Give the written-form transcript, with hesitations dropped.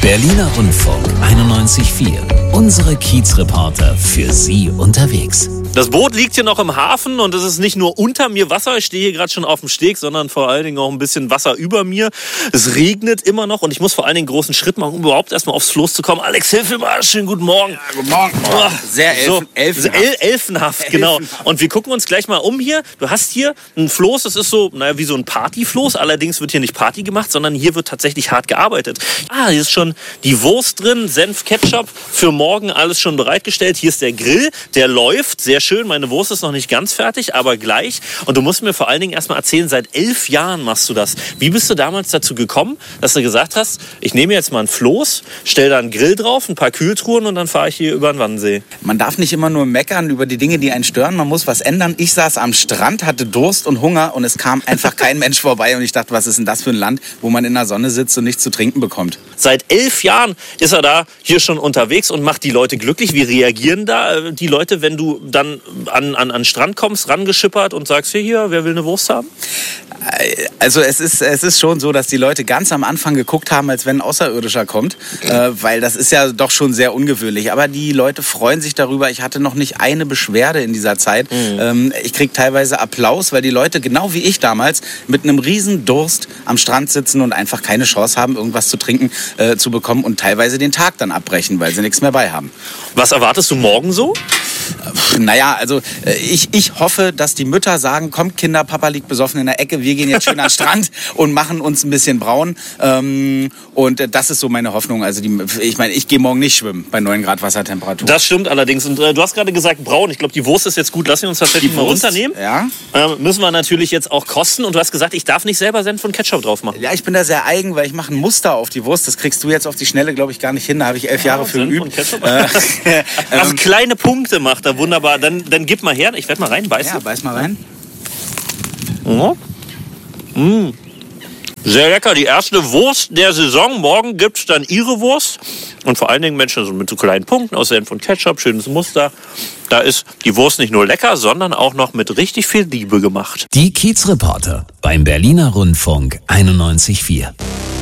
Berliner Rundfunk 91.4. Unsere Kiezreporter für Sie unterwegs. Das Boot liegt hier noch im Hafen und es ist nicht nur unter mir Wasser, ich stehe hier gerade schon auf dem Steg, sondern vor allen Dingen auch ein bisschen Wasser über mir. Es regnet immer noch und ich muss vor allen Dingen einen großen Schritt machen, um überhaupt erstmal aufs Floß zu kommen. Alex, hilf mir mal, schönen guten Morgen. Ja, guten Morgen. Oh, sehr elfenhaft. Elfenhaft, genau. Und wir gucken uns gleich mal um hier. Du hast hier ein Floß, das ist so, wie so ein Partyfloß. Allerdings wird hier nicht Party gemacht, sondern hier wird tatsächlich hart gearbeitet. Hier ist schon die Wurst drin, Senf, Ketchup, für morgen alles schon bereitgestellt. Hier ist der Grill, der läuft, sehr schön. Meine Wurst ist noch nicht ganz fertig, aber gleich. Und du musst mir vor allen Dingen erstmal erzählen, seit 11 Jahren machst du das. Wie bist du damals dazu gekommen, dass du gesagt hast, ich nehme jetzt mal ein Floß, stelle da einen Grill drauf, ein paar Kühltruhen und dann fahre ich hier über den Wannsee? Man darf nicht immer nur meckern über die Dinge, die einen stören. Man muss was ändern. Ich saß am Strand, hatte Durst und Hunger und es kam einfach kein Mensch vorbei. Und ich dachte, was ist denn das für ein Land, wo man in der Sonne sitzt und nichts zu trinken bekommt? Seit 11 Jahren ist er da hier schon unterwegs und macht die Leute glücklich. Wie reagieren da die Leute, wenn du dann an den Strand kommst, rangeschippert und sagst, hier, wer will eine Wurst haben? Also es ist schon so, dass die Leute ganz am Anfang geguckt haben, als wenn ein Außerirdischer kommt, weil das ist ja doch schon sehr ungewöhnlich. Aber die Leute freuen sich darüber. Ich hatte noch nicht eine Beschwerde in dieser Zeit. Ich kriege teilweise Applaus, weil die Leute, genau wie ich damals, mit einem riesen Durst am Strand sitzen und einfach keine Chance haben, irgendwas zu trinken zu bekommen und teilweise den Tag dann abbrechen, weil sie nichts mehr bei haben. Was erwartest du morgen so? Naja, also ich hoffe, dass die Mütter sagen, kommt Kinder, Papa liegt besoffen in der Ecke, wir gehen jetzt schön an den Strand und machen uns ein bisschen braun. Und das ist so meine Hoffnung. Also ich gehe morgen nicht schwimmen bei 9 Grad Wassertemperatur. Das stimmt allerdings. Und du hast gerade gesagt braun. Ich glaube, die Wurst ist jetzt gut. Lass uns tatsächlich mal runternehmen. Ja. Müssen wir natürlich jetzt auch kosten. Und du hast gesagt, ich darf nicht selber Senf und Ketchup drauf machen. Ja, ich bin da sehr eigen, weil ich mache ein Muster auf die Wurst. Das kriegst du jetzt auf die Schnelle, glaube ich, gar nicht hin. Da habe ich 11 Jahre für geübt. Also kleine Punkte macht er wunderbar. Dann gib mal her. Ich werde mal reinbeißen. Ja, beiß mal rein. Sehr lecker. Die erste Wurst der Saison. Morgen gibt es dann ihre Wurst. Und vor allen Dingen Menschen mit so kleinen Punkten aus Senf und Ketchup. Schönes Muster. Da ist die Wurst nicht nur lecker, sondern auch noch mit richtig viel Liebe gemacht. Die Kiezreporter beim Berliner Rundfunk 91.4.